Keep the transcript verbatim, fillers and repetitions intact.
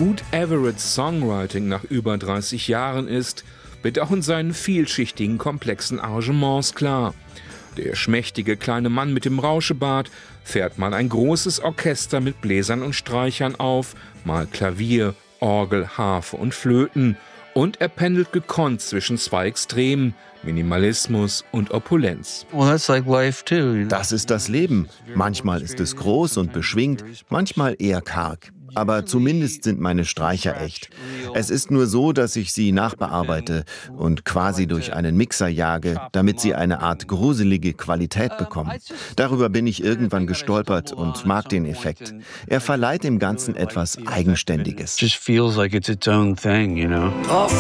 gut Everetts Songwriting nach über dreißig Jahren ist, wird auch in seinen vielschichtigen, komplexen Arrangements klar. Der schmächtige kleine Mann mit dem Rauschebart fährt mal ein großes Orchester mit Bläsern und Streichern auf, mal Klavier, Orgel, Harfe und Flöten. Und er pendelt gekonnt zwischen zwei Extremen, Minimalismus und Opulenz. Das ist das Leben. Manchmal ist es groß und beschwingt, manchmal eher karg. Aber zumindest sind meine Streicher echt. Es ist nur so, dass ich sie nachbearbeite und quasi durch einen Mixer jage, damit sie eine Art gruselige Qualität bekommen. Darüber bin ich irgendwann gestolpert und mag den Effekt. Er verleiht dem Ganzen etwas Eigenständiges.